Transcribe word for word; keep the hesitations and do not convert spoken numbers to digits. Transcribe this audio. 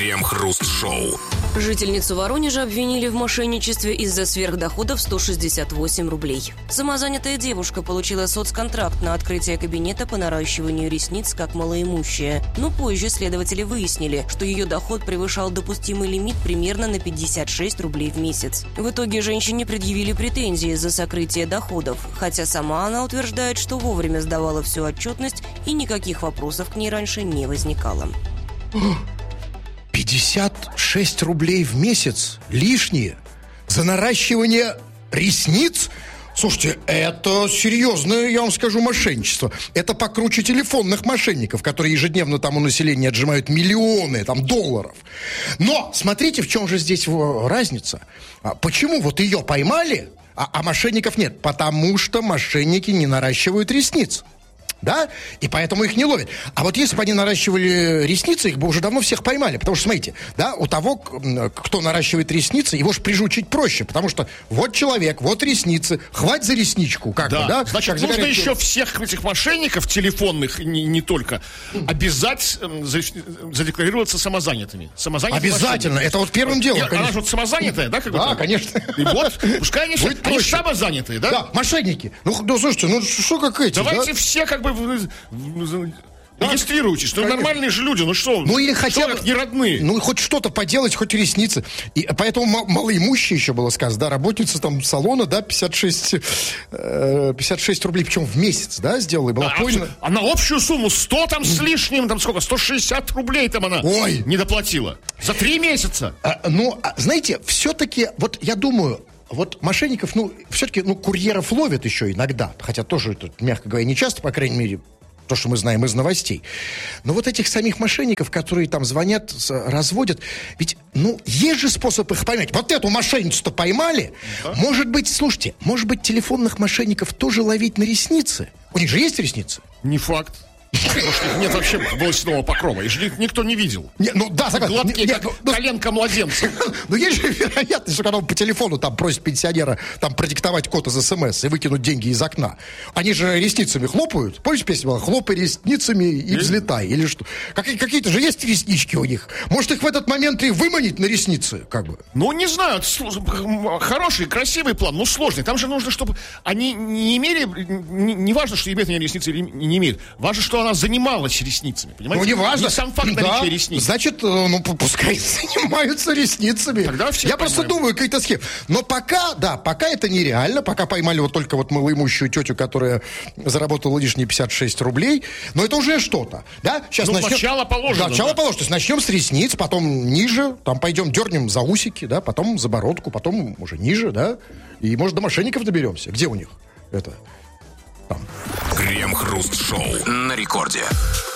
Крем-хруст-шоу. Жительницу Воронежа обвинили в мошенничестве из-за сверхдоходов сто шестьдесят восемь рублей. Самозанятая девушка получила соцконтракт на открытие кабинета по наращиванию ресниц как малоимущая. Но позже следователи выяснили, что ее доход превышал допустимый лимит примерно на пятьдесят шесть рублей в месяц. В итоге женщине предъявили претензии за сокрытие доходов, хотя сама она утверждает, что вовремя сдавала всю отчетность и никаких вопросов к ней раньше не возникало. пятьдесят шесть рублей в месяц лишние за наращивание ресниц? Слушайте, это серьезное, я вам скажу, мошенничество. Это покруче телефонных мошенников, которые ежедневно там у населения отжимают миллионы там, долларов. Но смотрите, в чем же здесь разница. Почему вот ее поймали, а, а мошенников нет? Потому что мошенники не наращивают ресниц. Да? И поэтому их не ловят. А вот если бы они наращивали ресницы, их бы уже давно всех поймали. Потому что, смотрите, да, у того, кто наращивает ресницы, его же прижучить проще. Потому что вот человек, вот ресницы, хватит за ресничку. Как да. бы, да? Значит, как нужно загорять... еще всех этих мошенников, телефонных, не, не только, обязать задекларироваться самозанятыми. Самозанятыми Обязательно. Это вот первым делом, Я, конечно. Она же вот самозанятая, да? Как да, конечно. И вот, пускай они, все, они самозанятые, да? Да, мошенники. Ну, ну слушайте, ну что как эти, давайте да? все как бы... Регистрируйтесь, ну нормальные же люди, ну что, ну или хотя бы не родные. Ну хоть что-то поделать, хоть ресницы. И поэтому малоимущие еще было сказано, да, работница там салона, да, пятьдесят шесть, пятьдесят шесть рублей, причем в месяц, да, сделала, и была а, поймана. А на общую сумму сто там с лишним, там сколько, сто шестьдесят рублей там она Ой. не доплатила. За три месяца. А, ну, знаете, все-таки, вот я думаю... Вот мошенников, ну, все-таки, ну, курьеров ловят еще иногда. Хотя тоже, тут, мягко говоря, не часто, по крайней мере, то, что мы знаем из новостей. Но вот этих самих мошенников, которые там звонят, разводят, ведь, ну, есть же способ их поймать. Вот эту мошенницу-то поймали. Да. Может быть, слушайте, может быть, телефонных мошенников тоже ловить на ресницы? У них же есть ресницы? Не факт. Потому что нет вообще волосяного покрова. И же никто не видел. Не, ну да, согласен. Гладкие, не, как ну, коленка младенца. Ну есть же вероятность, что когда он по телефону там просит пенсионера там продиктовать код из СМС и выкинуть деньги из окна. Они же ресницами хлопают. Помните, песня была? Хлопай ресницами и взлетай. Или что? Какие-то же есть реснички у них. Может, их в этот момент и выманить на ресницы, как бы? Ну, не знаю. Хороший, красивый план, но сложный. Там же нужно, чтобы они не имели... Не, не важно, что имеют они ресницы или не имеют. Важно, что она занималась ресницами, понимаете? Ну, не важно. Не сам факт да, наличия ресниц. Значит, ну, пускай занимаются ресницами. Тогда все Я поймаем. просто думаю, какие-то схемы. Но пока, да, пока это нереально. Пока поймали вот только вот малоимущую тетю, которая заработала лишние пятьдесят шесть рублей. Но это уже что-то, да? Сейчас ну, начнем... начало положено. Да, начало да. положено. То есть начнем с ресниц, потом ниже, там пойдем, дернем за усики, да, потом за бородку, потом уже ниже, да. И, может, до мошенников доберемся. Где у них это? Там. Крем-хруст-шоу на рекорде.